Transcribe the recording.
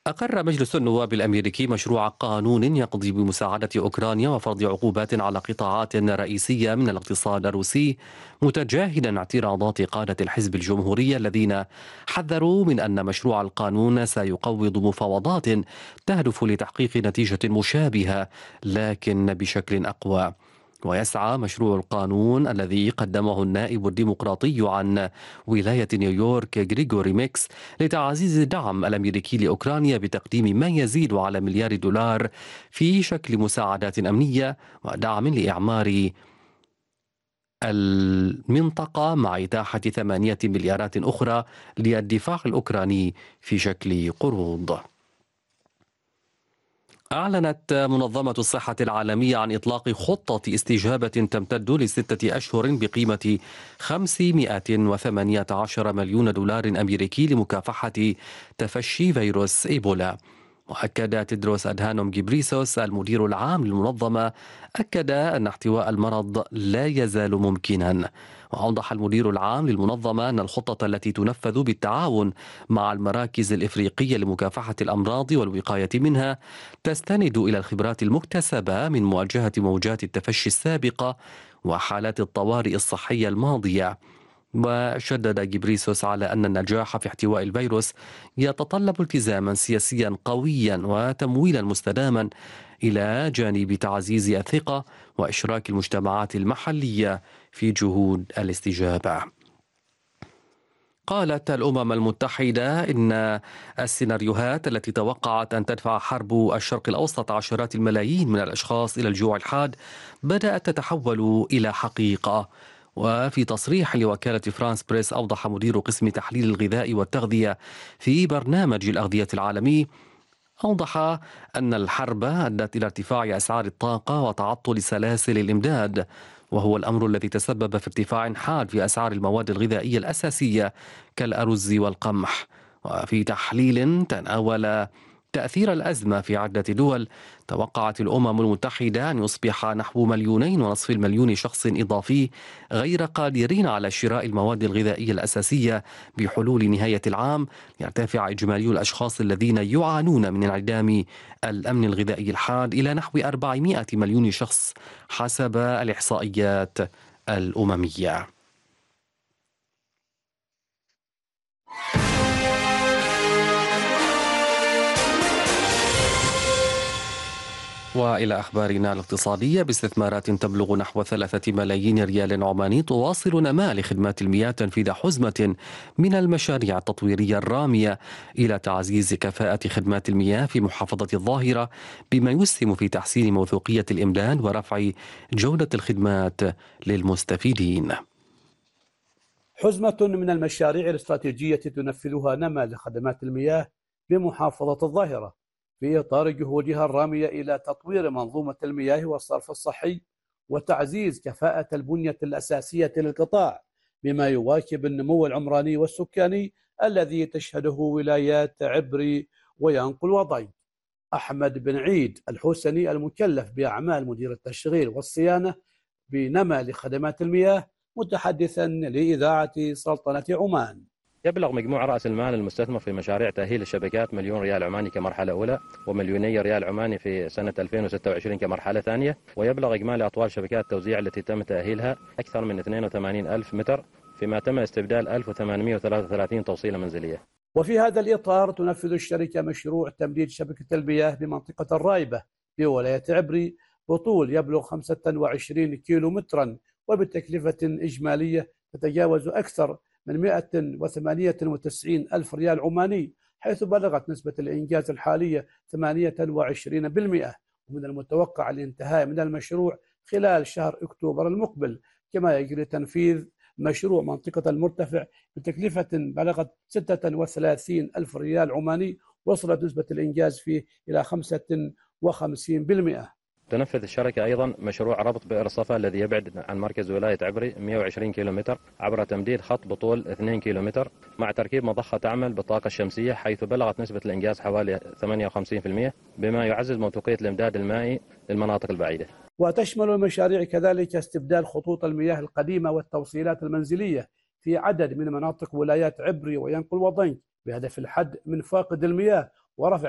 أقر مجلس النواب الأمريكي مشروع قانون يقضي بمساعدة أوكرانيا وفرض عقوبات على قطاعات رئيسية من الاقتصاد الروسي، متجاهلا اعتراضات قادة الحزب الجمهوري الذين حذروا من أن مشروع القانون سيقوض مفاوضات تهدف لتحقيق نتيجة مشابهة لكن بشكل أقوى. ويسعى مشروع القانون الذي قدمه النائب الديمقراطي عن ولاية نيويورك غريغوري ميكس لتعزيز الدعم الأمريكي لأوكرانيا بتقديم ما يزيد على مليار دولار في شكل مساعدات أمنية ودعم لإعمار المنطقة، مع إتاحة 8 مليارات أخرى للدفاع الأوكراني في شكل قروض. أعلنت منظمة الصحة العالمية عن إطلاق خطة استجابة تمتد ل6 أشهر بقيمة 518 مليون دولار أمريكي لمكافحة تفشي فيروس إيبولا. وأكد تيدروس أدهانوم جيبريسوس المدير العام للمنظمة أكد أن احتواء المرض لا يزال ممكنا. وأوضح المدير العام للمنظمة أن الخطة التي تنفذ بالتعاون مع المراكز الإفريقية لمكافحة الأمراض والوقاية منها تستند إلى الخبرات المكتسبة من مواجهة موجات التفشي السابقة وحالات الطوارئ الصحية الماضية. وشدد جبريسوس على أن النجاح في احتواء الفيروس يتطلب التزاما سياسيا قويا وتمويلا مستداما إلى جانب تعزيز الثقة وإشراك المجتمعات المحلية في جهود الاستجابة. قالت الأمم المتحدة إن السيناريوهات التي توقعت أن تدفع حرب الشرق الأوسط عشرات الملايين من الأشخاص إلى الجوع الحاد بدأت تتحول إلى حقيقة. وفي تصريح لوكالة فرانس بريس، أوضح مدير قسم تحليل الغذاء والتغذية في برنامج الأغذية العالمي، أوضح أن الحرب أدت إلى ارتفاع أسعار الطاقة وتعطل سلاسل الإمداد، وهو الأمر الذي تسبب في ارتفاع حاد في أسعار المواد الغذائية الأساسية كالأرز والقمح. وفي تحليل تناول تأثير الأزمة في عدة دول، توقعت الأمم المتحدة أن يصبح نحو 2.5 مليون شخص إضافي غير قادرين على شراء المواد الغذائية الأساسية بحلول نهاية العام، ليرتفع إجمالي الأشخاص الذين يعانون من انعدام الأمن الغذائي الحاد إلى نحو 400 مليون شخص حسب الإحصائيات الأممية. وإلى أخبارنا الاقتصادية، باستثمارات تبلغ نحو 3 ملايين ريال عماني تواصل نما لخدمات المياه تنفيذ حزمة من المشاريع التطويرية الرامية إلى تعزيز كفاءة خدمات المياه في محافظة الظاهرة، بما يسهم في تحسين موثوقية الإمداد ورفع جودة الخدمات للمستفيدين. حزمة من المشاريع الاستراتيجية تنفذها نما لخدمات المياه بمحافظة الظاهرة في إطار جهودها الرامية إلى تطوير منظومة المياه والصرف الصحي وتعزيز كفاءة البنية الأساسية للقطاع، بما يواكب النمو العمراني والسكاني الذي تشهده ولايات عبري وينقل وضي. أحمد بن عيد الحسني المكلف بأعمال مدير التشغيل والصيانة بنما لخدمات المياه متحدثا لإذاعة سلطنة عمان. يبلغ مجموع رأس المال المستثمر في مشاريع تأهيل الشبكات 1,000,000 ريال عماني كمرحلة أولى و2,000,000 ريال عماني في سنة 2026 كمرحلة ثانية، ويبلغ إجمالي أطوال شبكات التوزيع التي تم تأهيلها أكثر من 82,000 متر، فيما تم استبدال 1833 توصيلة منزلية. وفي هذا الإطار تنفذ الشركة مشروع تمديد شبكة المياه بمنطقة الرايبة بولاية عبري بطول يبلغ 25 كيلو مترا وبتكلفة إجمالية تتجاوز أكثر من 198 ألف ريال عماني، حيث بلغت نسبة الإنجاز الحالية 28%، ومن المتوقع الانتهاء من المشروع خلال شهر أكتوبر المقبل. كما يجري تنفيذ مشروع منطقة المرتفع بتكلفة بلغت 36 ألف ريال عماني، وصلت نسبة الإنجاز فيه إلى 55%. تنفذ الشركة أيضا مشروع ربط بئر صفا الذي يبعد عن مركز ولاية عبري 120 كيلومتر عبر تمديد خط بطول 2 كيلومتر مع تركيب مضخة تعمل بالطاقة الشمسية، حيث بلغت نسبة الإنجاز حوالي 58%، بما يعزز موثوقية الإمداد المائي للمناطق البعيدة. وتشمل المشاريع كذلك استبدال خطوط المياه القديمة والتوصيلات المنزلية في عدد من مناطق ولايات عبري وينقل وضنك بهدف الحد من فاقد المياه ورفع